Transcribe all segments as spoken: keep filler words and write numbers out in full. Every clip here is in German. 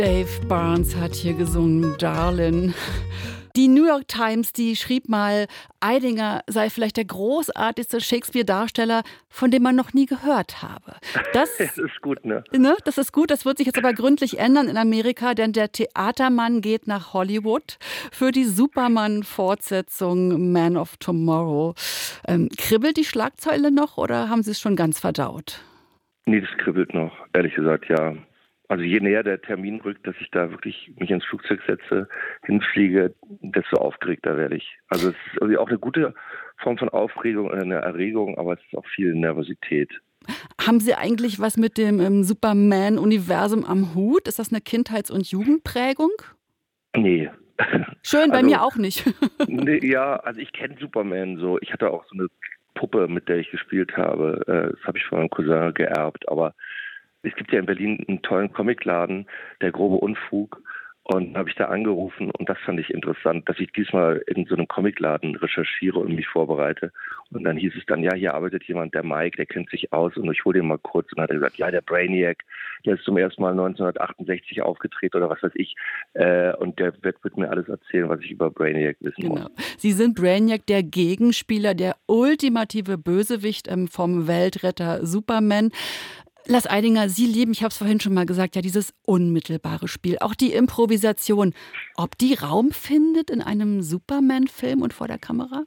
Dave Barnes hat hier gesungen, Darlin'. Die New York Times, die schrieb mal, Eidinger sei vielleicht der großartigste Shakespeare-Darsteller, von dem man noch nie gehört habe. Das, das ist gut, ne? ne? Das ist gut, das wird sich jetzt aber gründlich ändern in Amerika, denn der Theatermann geht nach Hollywood für die Superman-Fortsetzung Man of Tomorrow. Ähm, kribbelt die Schlagzeile noch oder haben Sie es schon ganz verdaut? Nee, das kribbelt noch, ehrlich gesagt, ja. Also je näher der Termin rückt, dass ich da wirklich mich ins Flugzeug setze, hinfliege, desto aufgeregter werde ich. Also es ist irgendwie auch eine gute Form von Aufregung, eine Erregung, aber es ist auch viel Nervosität. Haben Sie eigentlich was mit dem ähm, Superman-Universum am Hut? Ist das eine Kindheits- und Jugendprägung? Nee. Schön, bei also, mir auch nicht. nee, ja, also ich kenne Superman so. Ich hatte auch so eine Puppe, mit der ich gespielt habe. Das habe ich von meinem Cousin geerbt, aber es gibt ja in Berlin einen tollen Comicladen, der grobe Unfug. Und habe ich da angerufen und das fand ich interessant, dass ich diesmal in so einem Comicladen recherchiere und mich vorbereite. Und dann hieß es dann, ja, hier arbeitet jemand, der Mike, der kennt sich aus und ich hole den mal kurz. Und dann hat er gesagt, ja, der Brainiac, der ist zum ersten Mal neunzehnhundertachtundsechzig aufgetreten oder was weiß ich. Äh, und der wird, wird mir alles erzählen, was ich über Brainiac wissen Genau. muss. Sie sind Brainiac, der Gegenspieler, der ultimative Bösewicht ähm, vom Weltretter Superman. Lars Eidinger, Sie lieben, ich habe es vorhin schon mal gesagt, ja dieses unmittelbare Spiel, auch die Improvisation. Ob die Raum findet in einem Superman-Film und vor der Kamera?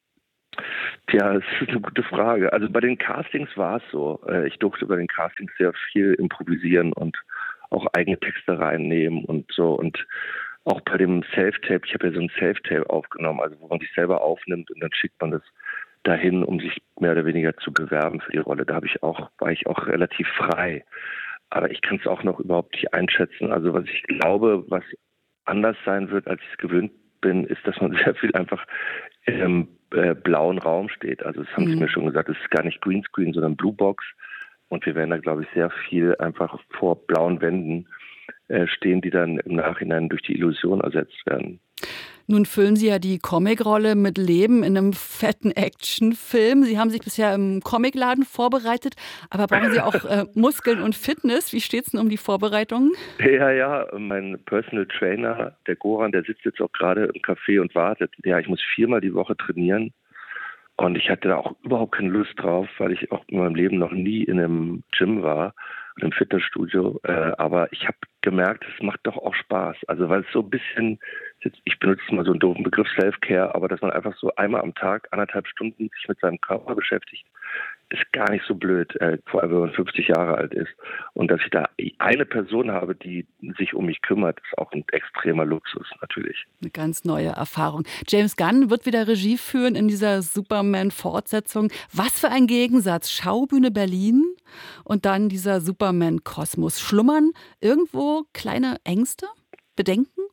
Tja, das ist eine gute Frage. Also bei den Castings war es so. Ich durfte bei den Castings sehr viel improvisieren und auch eigene Texte reinnehmen und so. Und auch bei dem Self-Tape, ich habe ja so ein Self-Tape aufgenommen, also wo man sich selber aufnimmt und dann schickt man das dahin, um sich mehr oder weniger zu bewerben für die Rolle. Da habe ich auch, war ich auch relativ frei. Aber ich kann es auch noch überhaupt nicht einschätzen. Also was ich glaube, was anders sein wird, als ich es gewöhnt bin, ist, dass man sehr viel einfach im äh, blauen Raum steht. Also das haben mhm. sie mir schon gesagt, es ist gar nicht Greenscreen, sondern Bluebox. Und wir werden da, glaube ich, sehr viel einfach vor blauen Wänden äh, stehen, die dann im Nachhinein durch die Illusion ersetzt werden. Nun füllen Sie ja die Comicrolle mit Leben in einem fetten Actionfilm. Sie haben sich bisher im Comicladen vorbereitet, aber brauchen Sie auch äh, Muskeln und Fitness? Wie steht es denn um die Vorbereitungen? Ja, ja, mein Personal Trainer, der Goran, der sitzt jetzt auch gerade im Café und wartet. Ja, ich muss viermal die Woche trainieren und ich hatte da auch überhaupt keine Lust drauf, weil ich auch in meinem Leben noch nie in einem Gym war, in einem Fitnessstudio. Äh, aber ich habe gemerkt, es macht doch auch Spaß. Also weil es so ein bisschen, ich benutze mal so einen doofen Begriff Self-Care, aber dass man einfach so einmal am Tag, anderthalb Stunden sich mit seinem Körper beschäftigt, ist gar nicht so blöd, äh, vor allem wenn man fünfzig Jahre alt ist. Und dass ich da eine Person habe, die sich um mich kümmert, ist auch ein extremer Luxus natürlich. Eine ganz neue Erfahrung. James Gunn wird wieder Regie führen in dieser Superman-Fortsetzung. Was für ein Gegensatz. Schaubühne Berlin und dann dieser Superman-Kosmos. Schlummern irgendwo kleine Ängste, Bedenken?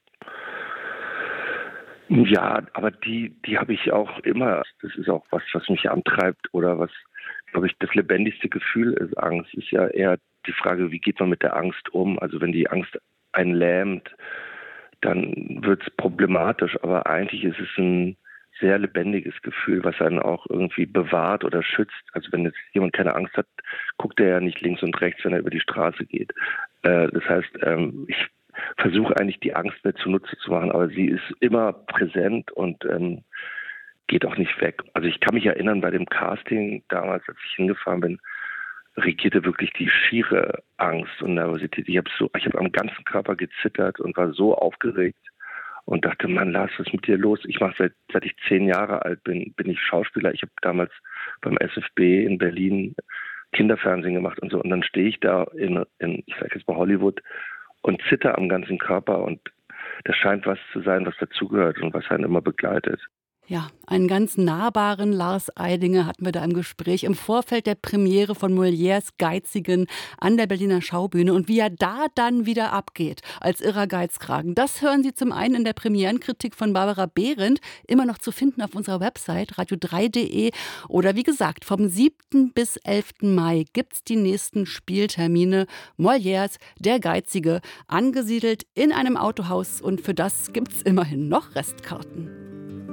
Ja, aber die, die habe ich auch immer. Das ist auch was, was mich antreibt oder was, glaube ich, das lebendigste Gefühl ist. Angst ist ja eher die Frage, wie geht man mit der Angst um? Also wenn die Angst einen lähmt, dann wird es problematisch. Aber eigentlich ist es ein sehr lebendiges Gefühl, was einen auch irgendwie bewahrt oder schützt. Also wenn jetzt jemand keine Angst hat, guckt er ja nicht links und rechts, wenn er über die Straße geht. Äh, das heißt, ähm, ich versuche eigentlich die Angst mir zunutze zu machen, aber sie ist immer präsent und ähm, geht auch nicht weg. Also ich kann mich erinnern, bei dem Casting damals, als ich hingefahren bin, regierte wirklich die schiere Angst und Nervosität. Ich habe so, ich habe am ganzen Körper gezittert und war so aufgeregt und dachte, Mann, Lars, was ist mit dir los? Ich mache seit, seit ich zehn Jahre alt bin, bin ich Schauspieler. Ich habe damals beim S F B in Berlin Kinderfernsehen gemacht und so. Und dann stehe ich da in, in ich sage jetzt mal Hollywood und zitter am ganzen Körper und das scheint was zu sein, was dazugehört und was einen immer begleitet. Ja, einen ganz nahbaren Lars Eidinger hatten wir da im Gespräch im Vorfeld der Premiere von Molières Geizigen an der Berliner Schaubühne und wie er da dann wieder abgeht als irrer Geizkragen. Das hören Sie zum einen in der Premierenkritik von Barbara Behrendt, immer noch zu finden auf unserer Website radio drei punkt de oder wie gesagt, vom siebten bis elften Mai gibt's die nächsten Spieltermine. Molières Der Geizige, angesiedelt in einem Autohaus und für das gibt's immerhin noch Restkarten.